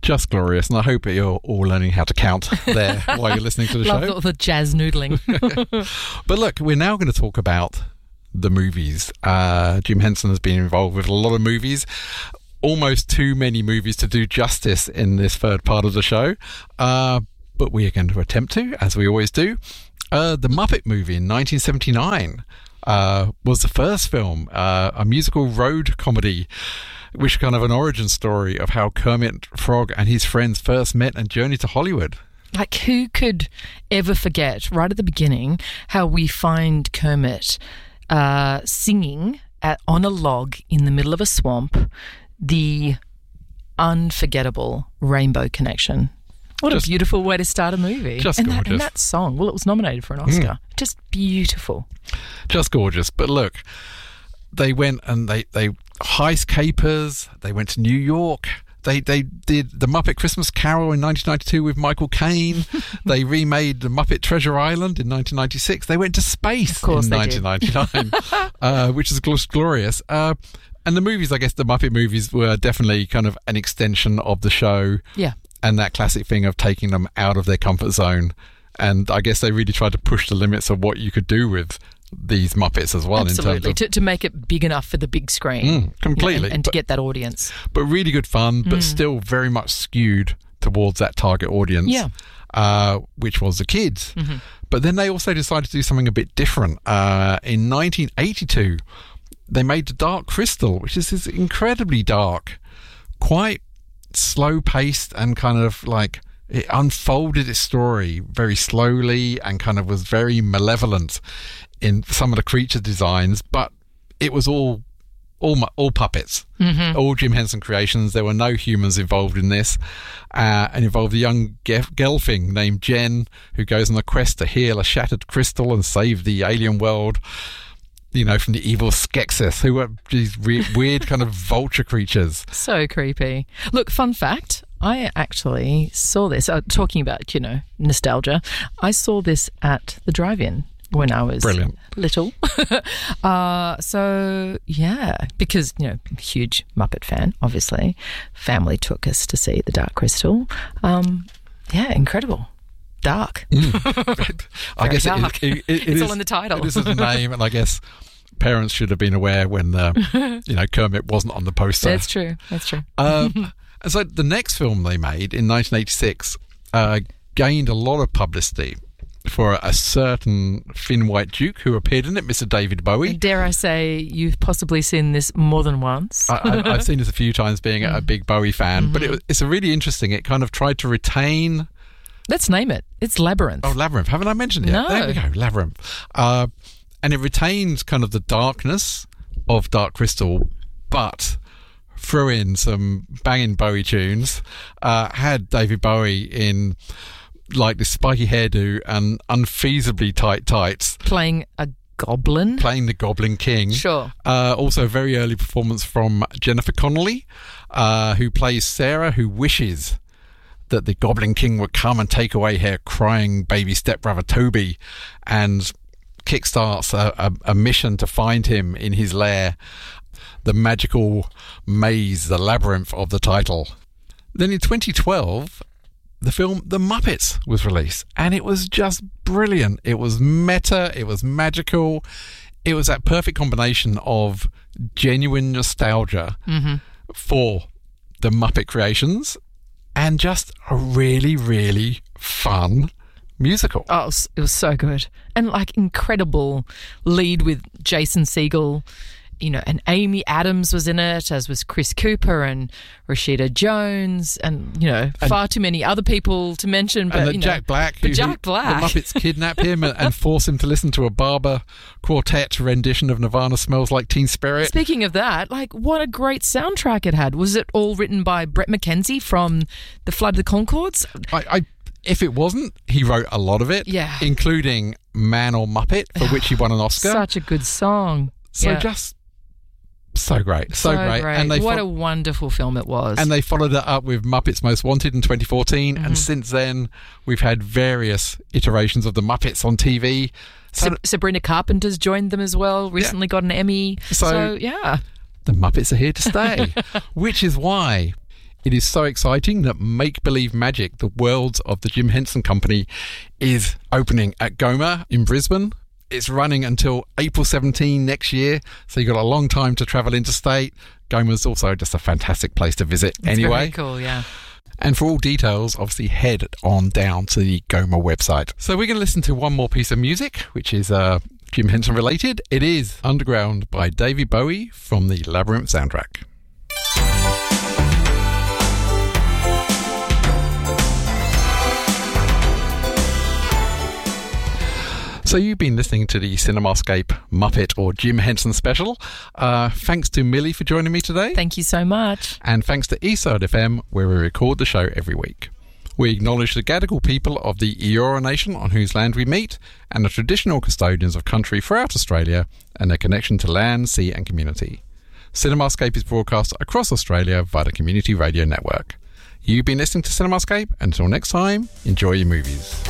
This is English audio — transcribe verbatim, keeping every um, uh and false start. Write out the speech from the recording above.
Just glorious, and I hope you're all learning how to count there while you're listening to the Love show. Love the jazz noodling. But look, we're now going to talk about the movies. Uh, Jim Henson has been involved with a lot of movies. Almost too many movies to do justice in this third part of the show. Uh, but we are going to attempt to, as we always do. Uh, the Muppet movie in nineteen seventy-nine uh, was the first film, uh, a musical road comedy, which kind of an origin story of how Kermit Frog and his friends first met and journeyed to Hollywood. Like, who could ever forget, right at the beginning, how we find Kermit uh, singing at, on a log in the middle of a swamp, the unforgettable Rainbow Connection. What just, a beautiful way to start a movie. Just and gorgeous. That, and that song, well, it was nominated for an Oscar. Mm. Just beautiful. Just gorgeous. But look, they went and they, they heist capers. They went to New York. They they did the Muppet Christmas Carol in nineteen ninety-two with Michael Caine. They remade the Muppet Treasure Island in nineteen ninety-six. They went to space in nineteen ninety-nine, uh, which is glorious. Uh, and the movies, I guess the Muppet movies were definitely kind of an extension of the show. Yeah. And that classic thing of taking them out of their comfort zone. And I guess they really tried to push the limits of what you could do with these Muppets as well. Absolutely, in terms of, to, to make it big enough for the big screen. Mm, completely. You know, and, and but, to get that audience. But really good fun, but mm. still very much skewed towards that target audience, yeah. uh, which was the kids. Mm-hmm. But then they also decided to do something a bit different. Uh, in nineteen eighty-two, they made The Dark Crystal, which is, is incredibly dark, quite slow-paced, and kind of like it unfolded its story very slowly and kind of was very malevolent in some of the creature designs, but it was all all all puppets, mm-hmm. all Jim Henson creations. There were no humans involved in this, uh, and involved a young ge- gelfling named Jen who goes on a quest to heal a shattered crystal and save the alien world, you know, from the evil Skeksis, who are these re- weird kind of vulture creatures. So creepy. Look, fun fact, I actually saw this, uh, talking about, you know, nostalgia, I saw this at the drive-in when I was Brilliant. little. uh, so, yeah, because, you know, huge Muppet fan, obviously. Family took us to see The Dark Crystal. Um, yeah, incredible. Dark. Mm. I guess dark. It, it, it, it it's is, all in the title. This is the name, and I guess parents should have been aware when the, you know, Kermit wasn't on the poster. That's true. That's true. Um, and so the next film they made in nineteen eighty-six uh, gained a lot of publicity for a certain thin white duke who appeared in it, Mister David Bowie. Dare I say you've possibly seen this more than once? I, I, I've seen this a few times, being a, a big Bowie fan, mm-hmm. but it, it's a really interesting. It kind of tried to retain. Let's name it. It's Labyrinth. Oh, Labyrinth. Haven't I mentioned it? No. There we go, Labyrinth. Uh, and it retains kind of the darkness of Dark Crystal, but threw in some banging Bowie tunes. Uh, had David Bowie in like this spiky hairdo and unfeasibly tight tights. Playing a goblin? Playing the Goblin King. Sure. Uh, also a very early performance from Jennifer Connelly, uh, who plays Sarah, who wishes that the Goblin King would come and take away her crying baby stepbrother Toby, and kickstarts a, a, a mission to find him in his lair, the magical maze, the labyrinth of the title. Then in twenty twelve, the film The Muppets was released, and it was just brilliant. It was meta, it was magical, it was that perfect combination of genuine nostalgia mm-hmm. for the Muppet creations and just a really, really fun musical. Oh, it was, it was so good. And like incredible lead with Jason Segel, you know, and Amy Adams was in it, as was Chris Cooper and Rashida Jones, and, you know, and far too many other people to mention. But, and you know, Jack Black, who, Jack Black. the Muppets kidnap him and, and force him to listen to a Barber Quartet rendition of Nirvana Smells Like Teen Spirit. Speaking of that, like, what a great soundtrack it had. Was it all written by Brett McKenzie from The Flood of the Conchords? I, I If it wasn't, he wrote a lot of it, yeah. including Man or Muppet, for which he won an Oscar. Such a good song. So yeah. just so great, so, so great. great. And they what fo- a wonderful film it was. And they followed it up with Muppets Most Wanted in twenty fourteen, mm-hmm. and since then we've had various iterations of the Muppets on T V. So Sa- Sabrina Carpenter's joined them as well, recently yeah. got an Emmy. So, so, yeah. The Muppets are here to stay, which is why It is so exciting that Make Believe Magic, the worlds of the Jim Henson Company, is opening at Goma in Brisbane. It's running until April seventeenth next year, so you've got a long time to travel interstate. Goma's also just a fantastic place to visit It's anyway. Very cool, yeah. And for all details, obviously head on down to the Goma website. So we're going to listen to one more piece of music, which is uh, Jim Henson related. It is Underground by David Bowie from the Labyrinth soundtrack. So you've been listening to the Cinemascape Muppet or Jim Henson special. Uh, thanks to Millie for joining me today. Thank you so much. And thanks to Eastside F M, where we record the show every week. We acknowledge the Gadigal people of the Eora Nation on whose land we meet, and the traditional custodians of country throughout Australia and their connection to land, sea and community. Cinemascape is broadcast across Australia via the Community Radio Network. You've been listening to Cinemascape. Until next time, enjoy your movies.